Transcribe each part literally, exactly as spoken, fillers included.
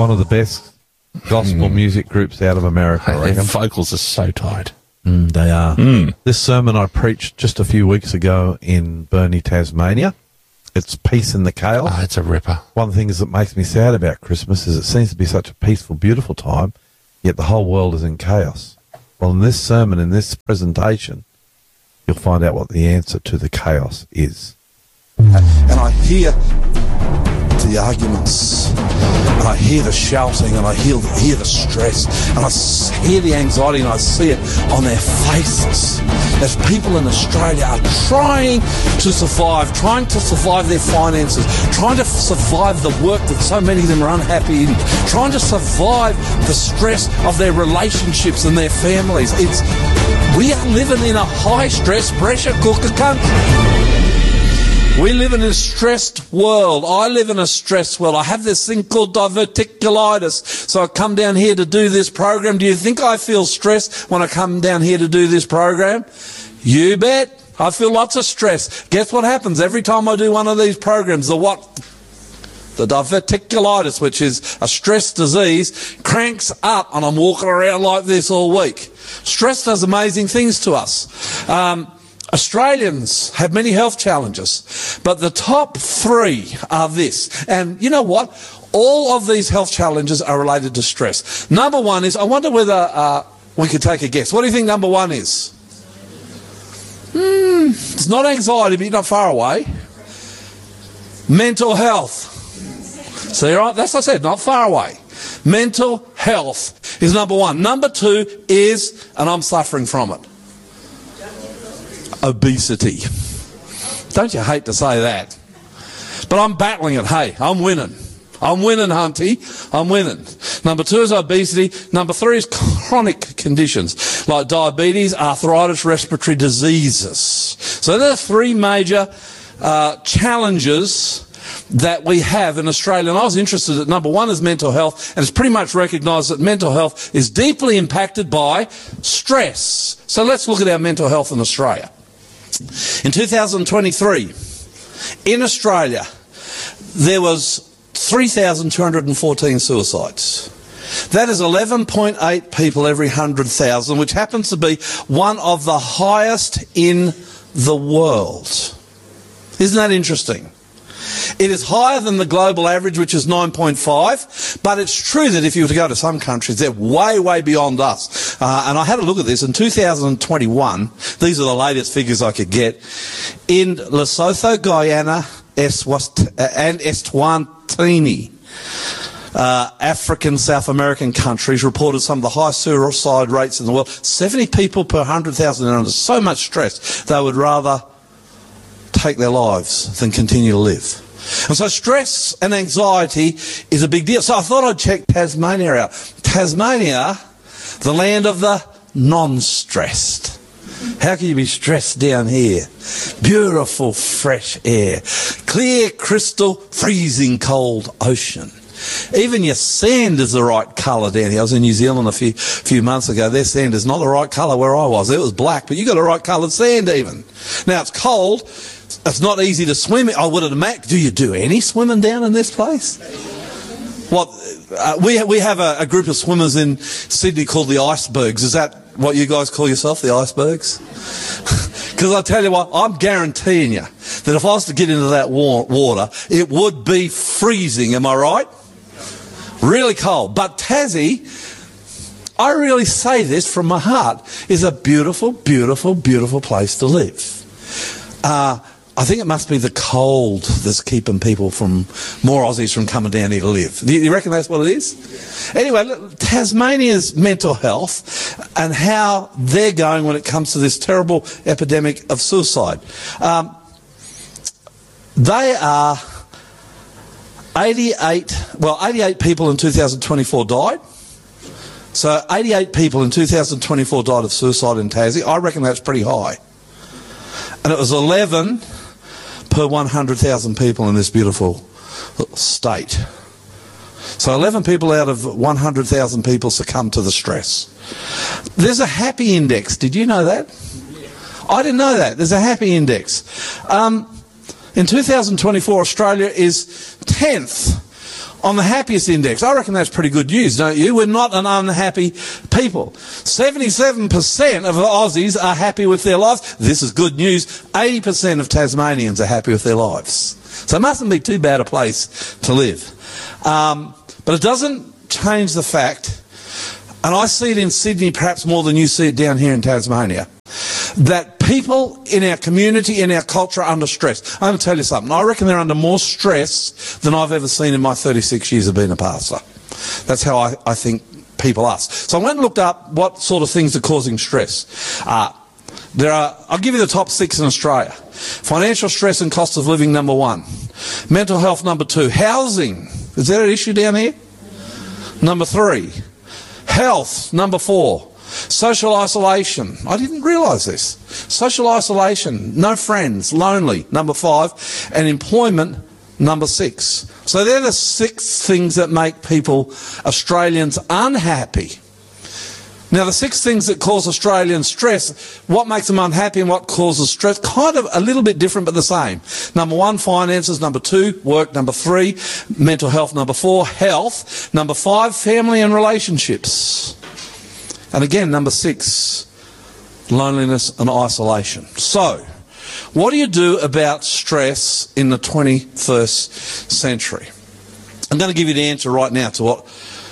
one of the best gospel mm. music groups out of America. Hey, their vocals are so tight. Mm, they are. Mm. This sermon I preached just a few weeks ago in Burnie, Tasmania. It's peace in the chaos. Oh, it's a ripper. One of the things that makes me sad about Christmas is it seems to be such a peaceful, beautiful time, yet the whole world is in chaos. Well, in this sermon, in this presentation, you'll find out what the answer to the chaos is. And I hear the arguments, and I hear the shouting, and I hear the, hear the stress, and I hear the anxiety, and I see it on their faces as people in Australia are trying to survive, trying to survive their finances, trying to survive the work that so many of them are unhappy in, trying to survive the stress of their relationships and their families. It's we are living in a high-stress, pressure cooker country. We live in a stressed world. I live in a stressed world. I have this thing called diverticulitis. So I come down here to do this program. Do you think I feel stressed when I come down here to do this program? You bet. I feel lots of stress. Guess what happens every time I do one of these programs? The what? The diverticulitis, which is a stress disease, cranks up, and I'm walking around like this all week. Stress does amazing things to us. Um, Australians have many health challenges, but the top three are this. And you know what? All of these health challenges are related to stress. Number one is, I wonder whether uh, we could take a guess. What do you think number one is? Hmm, it's not anxiety, but you're not far away. Mental health. See, right? That's what I said, not far away. Mental health is number one. Number two is, and I'm suffering from it, obesity. Don't you hate to say that? But I'm battling it. Hey, I'm winning. I'm winning, Hunty. I'm winning. Number two is obesity. Number three is chronic conditions like diabetes, arthritis, respiratory diseases. So there are three major uh, challenges that we have in Australia. And I was interested that number one is mental health, and it's pretty much recognised that mental health is deeply impacted by stress. So let's look at our mental health in Australia. In two thousand twenty-three, in Australia, there was three thousand two hundred fourteen suicides. That is eleven point eight people every one hundred thousand, which happens to be one of the highest in the world. Isn't that interesting? It is higher than the global average, which is nine point five, but it's true that if you were to go to some countries, they're way, way beyond us. Uh, and I had a look at this. In two thousand twenty-one, these are the latest figures I could get, in Lesotho, Guyana, Eswat- and Eswatini, uh, African, South American countries reported some of the highest suicide rates in the world. seventy people per one hundred thousand, and under so much stress, they would rather take their lives than continue to live. And so stress and anxiety is a big deal. So I thought I'd check Tasmania out. Tasmania, the land of the non-stressed. How can you be stressed down here? Beautiful fresh air. Clear, crystal, freezing cold ocean. Even your sand is the right colour down here. I was in New Zealand a few few months ago. Their sand is not the right colour where I was. It was black, but you got the right coloured sand even. Now it's cold. It's not easy to swim. I would have imagined. Do you do any swimming down in this place? What uh, we we have a, a group of swimmers in Sydney called the Icebergs. Is that what you guys call yourself, the Icebergs? Because I tell you what, I'm guaranteeing you that if I was to get into that wa- water, it would be freezing. Am I right? Really cold. But Tassie, I really say this from my heart, is a beautiful, beautiful, beautiful place to live. Uh, I think it must be the cold that's keeping people from, more Aussies from coming down here to live. Do you reckon that's what it is? Anyway, look, Tasmania's mental health and how they're going when it comes to this terrible epidemic of suicide. Um, they are eighty-eight, well, eighty-eight people in two thousand twenty-four died. So eighty-eight people in two thousand twenty-four died of suicide in Tassie. I reckon that's pretty high. And it was eleven per one hundred thousand people in this beautiful state. So eleven people out of one hundred thousand people succumb to the stress. There's a happy index. Did you know that? I didn't know that. There's a happy index. Um, in two thousand twenty-four, Australia is tenth on the happiest index. I reckon that's pretty good news, don't you? We're not an unhappy people. seventy-seven percent of Aussies are happy with their lives. This is good news. eighty percent of Tasmanians are happy with their lives. So it mustn't be too bad a place to live. Um, but it doesn't change the fact, and I see it in Sydney perhaps more than you see it down here in Tasmania, that people in our community, in our culture are under stress. I'm going to tell you something. I reckon they're under more stress than I've ever seen in my thirty-six years of being a pastor. That's how I, I think people are. So I went and looked up what sort of things are causing stress. Uh, there are, I'll give you the top six in Australia. Financial stress and cost of living, number one. Mental health, number two. Housing. Is that an issue down here? Number three. Health, number four. Social isolation. I didn't realise this. Social isolation, no friends, lonely, number five. And employment, number six. So they're the six things that make people, Australians, unhappy. Now, the six things that cause Australians stress, what makes them unhappy and what causes stress, kind of a little bit different but the same. Number one, finances. Number two, work. Number three, mental health. Number four, health. Number five, family and relationships. And again, number six, loneliness and isolation. So, what do you do about stress in the twenty-first century? I'm going to give you the answer right now to what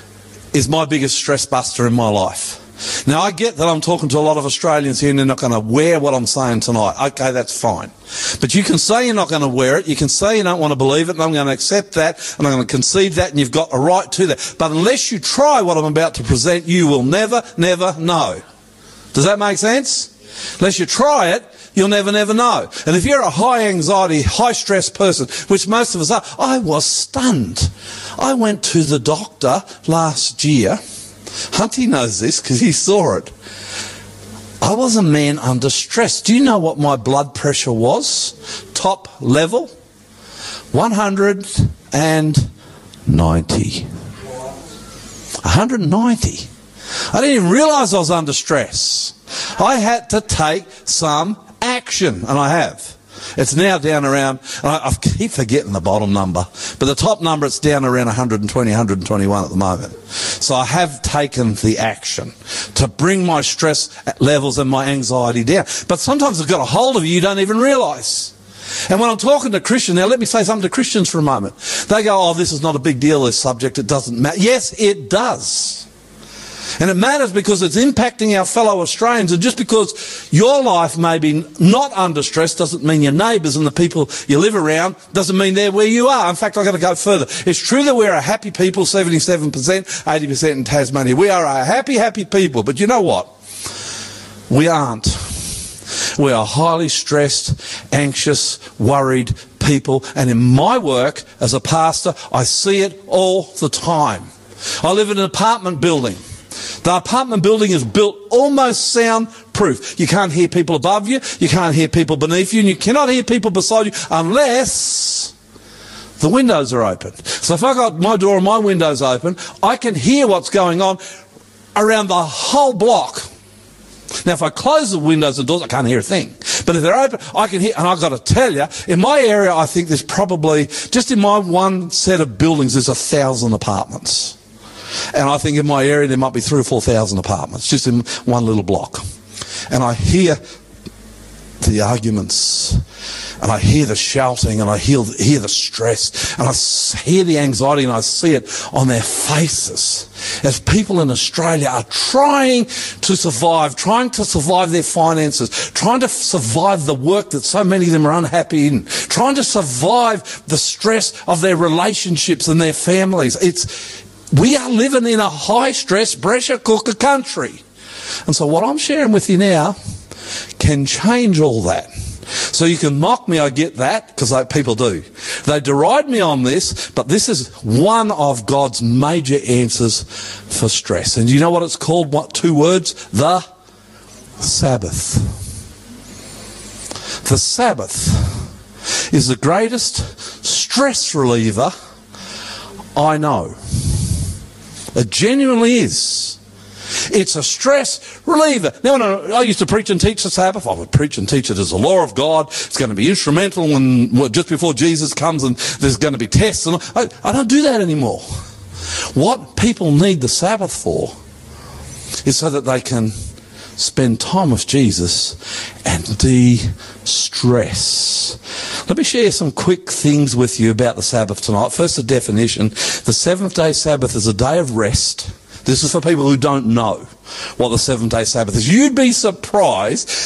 is my biggest stress buster in my life. Now, I get that I'm talking to a lot of Australians here and they're not going to wear what I'm saying tonight. Okay, that's fine. But you can say you're not going to wear it. You can say you don't want to believe it, and I'm going to accept that, and I'm going to concede that, and you've got a right to that. But unless you try what I'm about to present, you will never, never know. Does that make sense? Unless you try it, you'll never, never know. And if you're a high anxiety, high stress person, which most of us are, I was stunned. I went to the doctor last year. Hunty knows this because he saw it. I was a man under stress. Do you know what my blood pressure was? Top level? one hundred ninety. one hundred ninety. I didn't even realise I was under stress. I had to take some action, and I have. It's now down around, and I, I keep forgetting the bottom number, but the top number, it's down around one hundred twenty, one hundred twenty-one at the moment. So I have taken the action to bring my stress levels and my anxiety down. But sometimes it's got a hold of you, you don't even realise. And when I'm talking to Christians, now let me say something to Christians for a moment. They go, oh, this is not a big deal, this subject, it doesn't matter. Yes, it does. And it matters because it's impacting our fellow Australians. And just because your life may be not under stress doesn't mean your neighbours and the people you live around doesn't mean they're where you are. In fact, I've got to go further. It's true that we're a happy people, seventy-seven percent, eighty percent in Tasmania. We are a happy, happy people. But you know what? We aren't. We are highly stressed, anxious, worried people. And in my work as a pastor, I see it all the time. I live in an apartment building. The apartment building is built almost soundproof. You can't hear people above you, you can't hear people beneath you, and you cannot hear people beside you unless the windows are open. So if I've got my door and my windows open, I can hear what's going on around the whole block. Now, if I close the windows and doors, I can't hear a thing. But if they're open, I can hear, and I've got to tell you, in my area, I think there's probably, just in my one set of buildings, there's a thousand apartments. And I think in my area there might be three or four thousand apartments, just in one little block. And I hear the arguments, and I hear the shouting, and I hear, hear the stress, and I hear the anxiety, and I see it on their faces as people in Australia are trying to survive, trying to survive their finances, trying to survive the work that so many of them are unhappy in, trying to survive the stress of their relationships and their families. It's We are living in a high-stress, pressure cooker country. And so what I'm sharing with you now can change all that. So you can mock me, I get that, because people do. They deride me on this, but this is one of God's major answers for stress. And do you know what it's called? What, two words? The Sabbath. The Sabbath is the greatest stress reliever I know. It genuinely is. It's a stress reliever. Now, when I used to preach and teach the Sabbath, I would preach and teach it as the law of God. It's going to be instrumental when, well, just before Jesus comes and there's going to be tests. And I, I don't do that anymore. What people need the Sabbath for is so that they can spend time with Jesus and de-stress. Let me share some quick things with you about the Sabbath tonight. First, the definition. The seventh day Sabbath is a day of rest. This is for people who don't know what the seventh day Sabbath is. You'd be surprised